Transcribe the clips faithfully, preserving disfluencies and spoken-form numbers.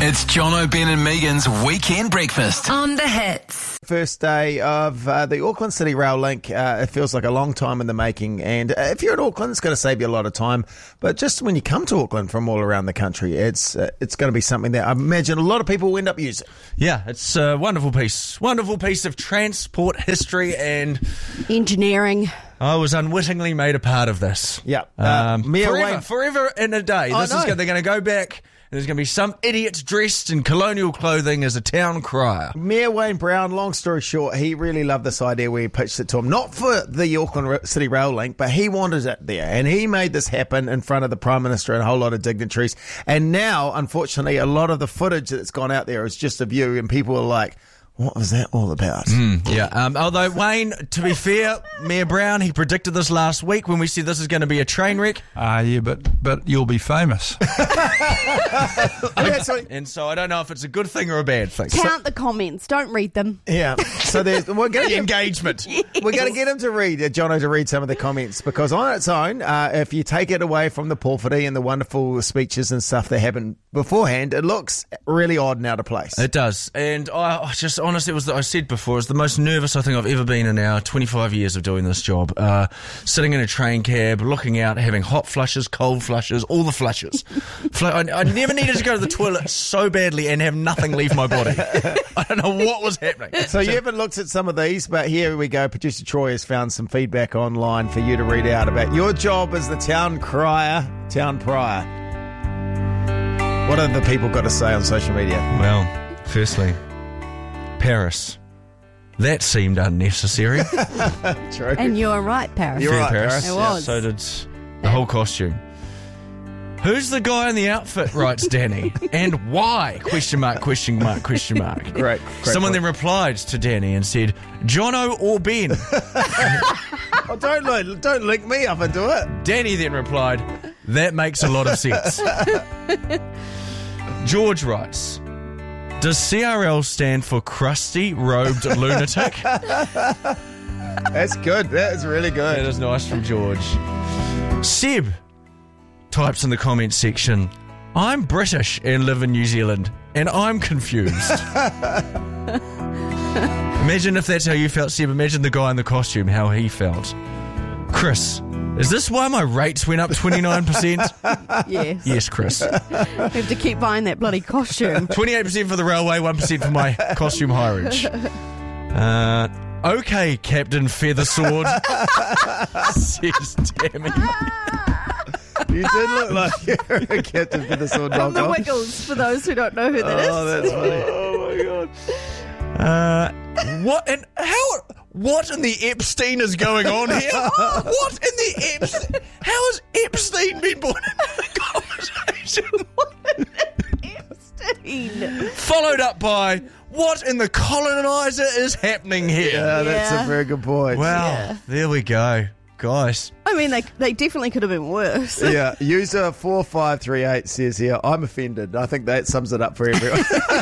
It's Jono, Ben and Megan's Weekend Breakfast. On the Hits. First day of uh, the Auckland City Rail Link. Uh, it feels like a long time in the making. And uh, if you're in Auckland, it's going to save you a lot of time. But just when you come to Auckland from all around the country, it's uh, it's going to be something that I imagine a lot of people will end up using. Yeah, it's a wonderful piece. Wonderful piece of transport history, and engineering. I was unwittingly made a part of this. Yeah. Um, Uh, Mia forever, Wayne- forever in a day. I This is know. go- they're going to go back. And there's going to be some idiot dressed in colonial clothing as a town crier. Mayor Wayne Brown, long story short, he really loved this idea where he pitched it to him, not for the Auckland Ra- City Rail Link, but he wanted it there. And he made this happen in front of the Prime Minister and a whole lot of dignitaries. And now, unfortunately, a lot of the footage that's gone out there is just a view, and people are like, what was that all about? Mm, yeah. Um, although, Wayne, to be fair, Mayor Brown, he predicted this last week when we said this is going to be a train wreck. Ah, uh, yeah, but but you'll be famous. Yeah, so, And so I don't know if it's a good thing or a bad thing. Count the comments. Don't read them. yeah. So there's, we're going The to engagement. We're going to get him to read, uh, Jono, to read some of the comments, because on its own, uh, if you take it away from the porphyry and the wonderful speeches and stuff that happened beforehand, it looks really odd and out of place. It does. And I, I just, honestly, it was, the, I said before, it was the most nervous I think I've ever been in now, twenty-five years of doing this job. Uh, sitting in a train cab, looking out, having hot flushes, cold flushes, all the flushes. Fl- I, I never needed to go to the toilet so badly and have nothing leave my body. I don't know what was happening. So you haven't looked at some of these, but here we go. Producer Troy has found some feedback online for you to read out about your job as the town crier, town prior. What have the people got to say on social media? Well, firstly, Paris. That seemed unnecessary. True. And you're right, Paris. You're Fair right, Paris. Paris. It Yeah, was. so did the whole costume. Who's the guy in the outfit, writes Danny. And why? Question mark, question mark, question mark. Great. great Someone point. then replied to Danny and said, Jono or Ben? Oh, don't, li- don't link me up into it. Danny then replied, that makes a lot of sense. George writes, does C R L stand for Crusty Robed Lunatic? That's good. That is really good. That is nice from George. Seb types in the comments section, I'm British and live in New Zealand, and I'm confused. Imagine if that's how you felt, Seb. Imagine the guy in the costume, how he felt. Chris, is this why my rates went up twenty-nine percent? Yes. Yes, Chris. We have to keep buying that bloody costume. twenty-eight percent for the railway, one percent for my costume hireage. Uh, okay, Captain Feathersword, says Tammy. You did look like you're a captain for the sword From the knockoff. Wiggles, for those who don't know who that is. Oh, that's funny. Oh my god. Uh, what and how? What in the Epstein is going on here? What in the Epstein? How has Epstein been brought into the conversation? Epstein. Followed up by, what in the colonizer is happening here? Yeah, that's Yeah. a very good point. Wow, Yeah. there we go, guys. I mean, they they definitely could have been worse. Yeah, user four five three eight says here, I'm offended. I think that sums it up for everyone.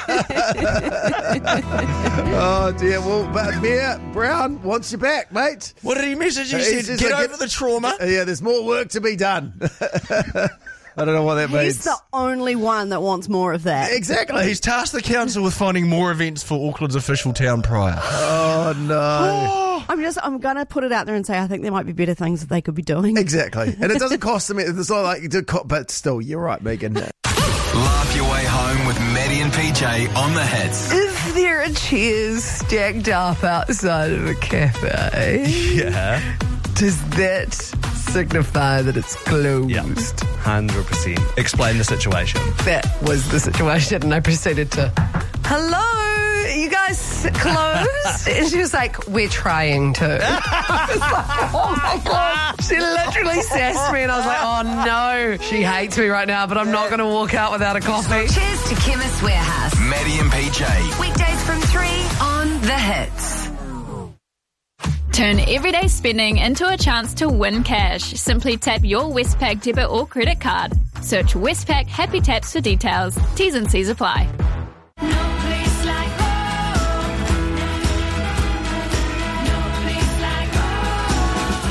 Oh, dear. Well, but Mayor Brown wants you back, mate. What did he message? He He's said, just get like, over get- the trauma. Yeah, there's more work to be done. I don't know what that He's means. the only one that wants more of that. Exactly. He's tasked the council with finding more events for Auckland's official town prior. Oh, no. I'm just, I'm going to put it out there and say I think there might be better things that they could be doing. Exactly. And it doesn't cost them. It's not like, it co- but still, you're right, Megan. Laugh your way home with Maddie and P J on the Hits. Is there a cheers stacked up outside of a cafe? Yeah. Does that signify that it's closed? Yeah, one hundred percent. Explain the situation. That was the situation, and I proceeded to, hello, you guys closed? And she was like, we're trying to. I was like, oh my God. She literally sassed me, and I was like, oh no, she hates me right now, but I'm not going to walk out without a coffee. Cheers to Chemist Warehouse. Maddie and P J. Weekdays from three on The Hits. Turn everyday spending into a chance to win cash. Simply tap your Westpac debit or credit card. Search Westpac Happy Taps for details. T's and C's apply.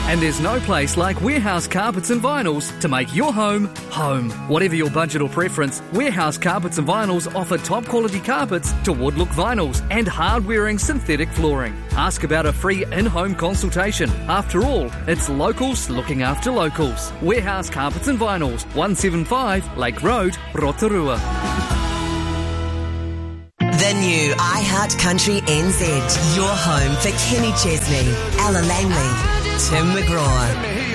And there's no place like Warehouse Carpets and Vinyls to make your home, home. Whatever your budget or preference, Warehouse Carpets and Vinyls offer top quality carpets to wood-look vinyls and hard-wearing synthetic flooring. Ask about a free in-home consultation. After all, it's locals looking after locals. Warehouse Carpets and Vinyls, one seventy-five Lake Road, Rotorua. The new iHeart Country N Z. Your home for Kenny Chesney, Ella Langley, Tim McGraw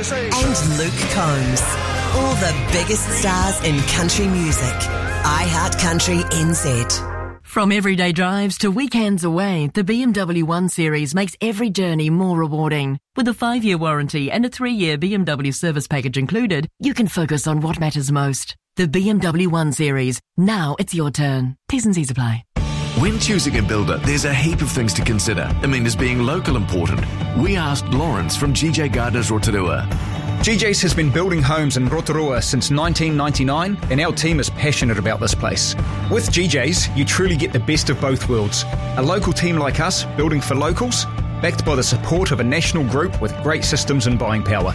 and Luke Combs. All the biggest stars in country music. iHeart Country N Z. From everyday drives to weekends away, the B M W one Series makes every journey more rewarding. With a five-year warranty and a three-year B M W service package included, you can focus on what matters most. The B M W one Series. Now it's your turn. T's and C's apply. When choosing a builder, there's a heap of things to consider. I mean, is being local important? We asked Lawrence from G J Gardners Rotorua. G J's has been building homes in Rotorua since nineteen ninety-nine, and our team is passionate about this place. With G J's, you truly get the best of both worlds. A local team like us, building for locals, backed by the support of a national group with great systems and buying power.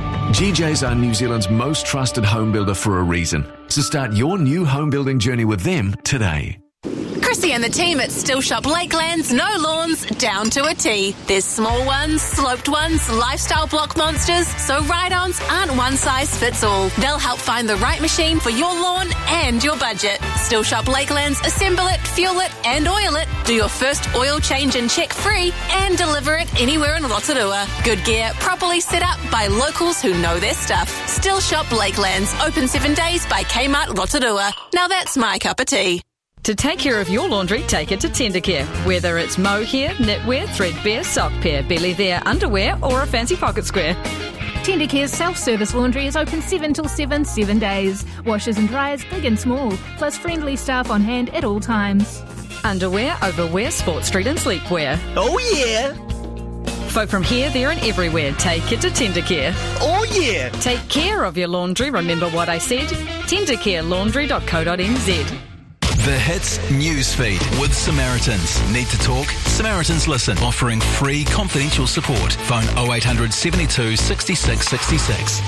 G J's are New Zealand's most trusted home builder for a reason. So start your new home building journey with them today. Chrissy and the team at Still Shop Lakelands know lawns down to a T. There's small ones, sloped ones, lifestyle block monsters, so ride-ons aren't one size fits all. They'll help find the right machine for your lawn and your budget. Still Shop Lakelands assemble it, fuel it and oil it, do your first oil change and check free and deliver it anywhere in Rotorua. Good gear, properly set up by locals who know their stuff. Still Shop Lakelands, open seven days by Kmart Rotorua. Now that's my cup of tea. To take care of your laundry, take it to Tendercare. Whether it's mohair, knitwear, threadbare, sock pair, belly there, underwear or a fancy pocket square. Tendercare's self-service laundry is open seven till seven, seven days. Washers and dryers big and small, plus friendly staff on hand at all times. Underwear, overwear, sports street and sleepwear. Oh yeah! Folk from here, there and everywhere, take it to Tendercare. Oh yeah! Take care of your laundry, remember what I said? tendercare laundry dot co dot n z. The Hits Newsfeed with Samaritans. Need to talk? Samaritans Listen. Offering free confidential support. Phone oh eight hundred seventy-two sixty-six sixty-six.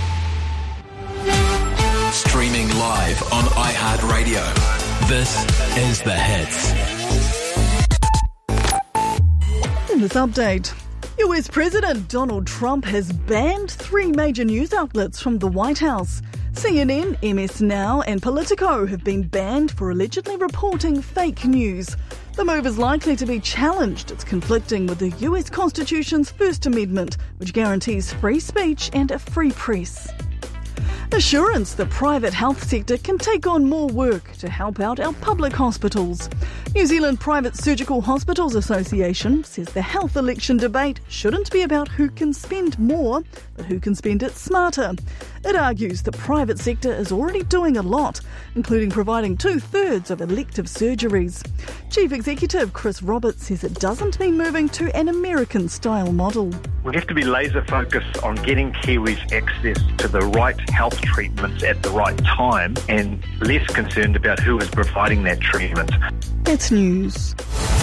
Streaming live on iHeartRadio. This is The Hits. In this update, U S President Donald Trump has banned three major news outlets from the White House. C N N, M S Now and Politico have been banned for allegedly reporting fake news. The move is likely to be challenged. It's conflicting with the U S Constitution's First Amendment, which guarantees free speech and a free press. Assurance the private health sector can take on more work to help out our public hospitals. New Zealand Private Surgical Hospitals Association says the health election debate shouldn't be about who can spend more, but who can spend it smarter. It argues the private sector is already doing a lot, including providing two-thirds of elective surgeries. Chief Executive Chris Roberts says it doesn't mean moving to an American-style model. We have to be laser focused on getting Kiwis access to the right health treatments at the right time and less concerned about who is providing that treatment. That's news.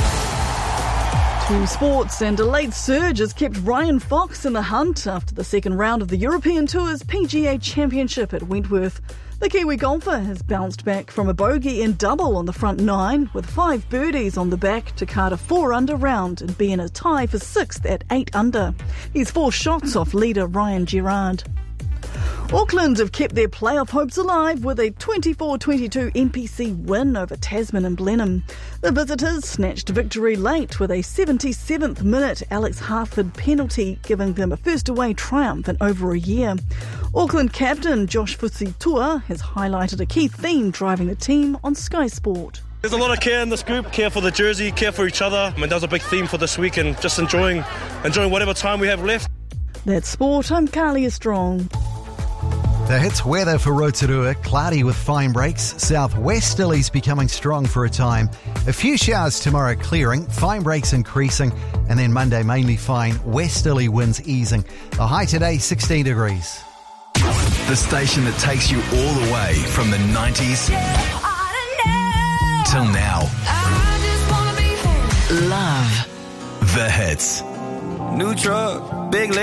To sports, and a late surge has kept Ryan Fox in the hunt after the second round of the European Tour's P G A Championship at Wentworth. The Kiwi golfer has bounced back from a bogey in double on the front nine with five birdies on the back to card a four-under round and be in a tie for sixth at eight under. He's four shots off leader Ryan Gerard. Auckland have kept their playoff hopes alive with a twenty-four twenty-two N P C win over Tasman and Blenheim. The visitors snatched victory late with a seventy-seventh minute Alex Harford penalty, giving them a first away triumph in over a year. Auckland captain Josh Fusitua has highlighted a key theme driving the team on Sky Sport. There's a lot of care in this group, care for the jersey, care for each other. I mean, that was a big theme for this week, and just enjoying, enjoying whatever time we have left. That's sport. I'm Carlia Strong. The Hits weather for Rotorua, cloudy with fine breaks. Southwesterlies becoming strong for a time. A few showers tomorrow clearing, fine breaks increasing, and then Monday mainly fine, westerly winds easing. The high today, sixteen degrees. The station that takes you all the way from the nineties till now. Love The Hits. New truck, big